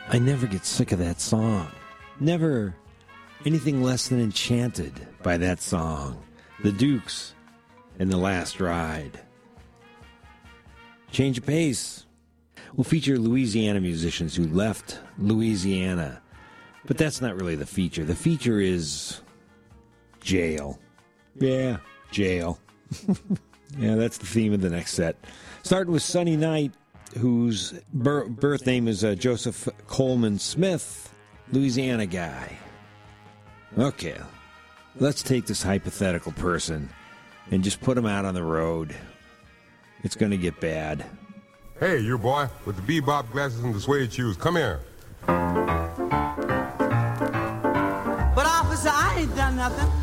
I never get sick of that song. Never anything less than enchanted by that song. The Dukes and The Last Ride. Change of pace. We'll feature Louisiana musicians who left Louisiana. But that's not really the feature. The feature is jail. Yeah, jail. Yeah, that's the theme of the next set. Starting with Sunny Night, whose birth name is Joseph Coleman Smith, Louisiana guy. Okay, let's take this hypothetical person and just put him out on the road. It's going to get bad. Hey, you boy, with the bebop glasses and the suede shoes, come here. But officer, I ain't done nothing.